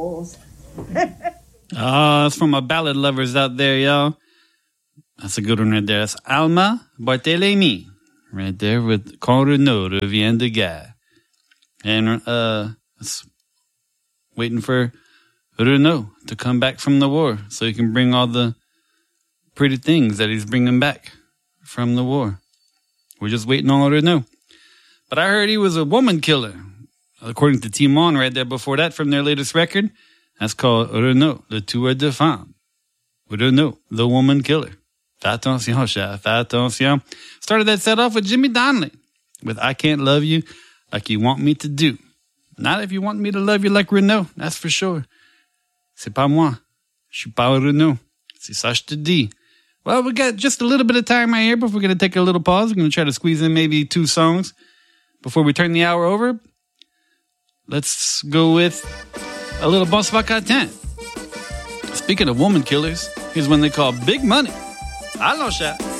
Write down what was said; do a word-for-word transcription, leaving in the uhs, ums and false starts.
Oh, that's from my ballad lovers out there, y'all. That's a good one right there. That's Alma Barthélémy. Right there with Quand Renaud revient de guerre. And uh, it's waiting for Renaud to come back from the war so he can bring all the pretty things that he's bringing back from the war. We're just waiting on Renaud. But I heard he was a woman killer. According to Timon right there before that from their latest record. That's called Renaud, le tueur de femme. Renaud, the woman killer. Fais attention, chef. Fais attention. Started that set off with Jimmy Donnelly with I Can't Love You Like You Want Me to Do. Not if you want me to love you like Renaud, that's for sure. C'est pas moi. Je suis pas Renaud. C'est ça je te dis. Well, we got just a little bit of time right here before we're going to take a little pause. We're going to try to squeeze in maybe two songs before we turn the hour over. Let's go with a little Bonsoir Catin. Speaking of woman killers, here's one they call Big Money. Allons, chat.